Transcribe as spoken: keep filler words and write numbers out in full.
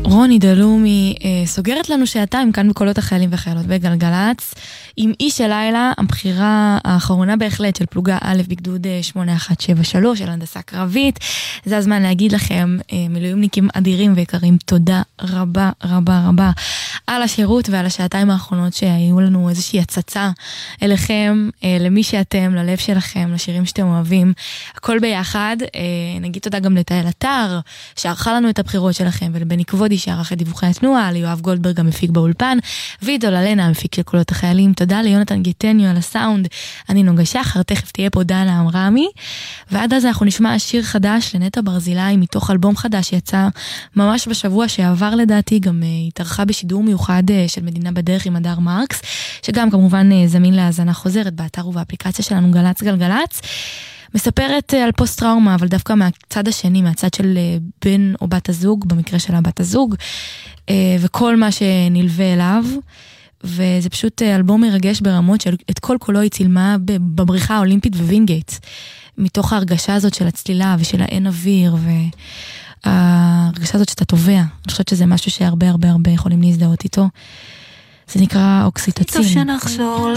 רוני דלומי סוגרת לנו שעתיים כאן בקולות החיילים והחיילות בגלגלץ עם איש הלילה, הבחירה האחרונה בהחלט של פלוגה א' בגדוד שמונה אחת שבע שלוש של הנדסה קרבית. זה הזמן להגיד לכם, מילואימניקים אדירים ויקרים, תודה רבה רבה רבה על השירות ועל השעתיים האחרונות שהיו לנו איזושהי הצצה אליכם, למי שאתם, ללב שלכם, לשירים שאתם אוהבים, הכל ביחד. נגיד תודה גם לתאל אתר שערכה לנו את הבחירות שלכם, ולבני כבודי שערך את דיווחי התנועה, ליואב גולדברג המפיק באולפן, וידו ללנה המפיק של קולות החיילים. תודה ליונתן גיטניו על הסאונד. אני נוגה שחר, תכף תהיה פה דנה אמרמי, ועד אז אנחנו נשמע שיר חדש לנטע ברזילי מתוך אלבום חדש שיצא ממש בשבוע שעבר לדעתי, גם התארחה בשידור מיוחד של מדינה בדרך עם הדר מרקס, שגם כמובן זמין להאזנה חוזרת באתר ובאפליקציה שלנו גלץ גלגלץ. מספרת על פוסט טראומה, אבל דווקא מהצד השני, מהצד של בן או בת הזוג, במקרה שלה בת הזוג, וכל מה שנלווה אליו, וזה פשוט אלבום מרגש ברמות של את כל קולו היא צילמה בבריכה האולימפית ווינגייט, מתוך ההרגשה הזאת של הצלילה ושל האין אוויר, וההרגשה הזאת שאתה טובע. אני חושבת שזה משהו שהרבה הרבה הרבה יכולים להזדהות איתו. זה נקרא אוקסיטוצין. טוב שנחזור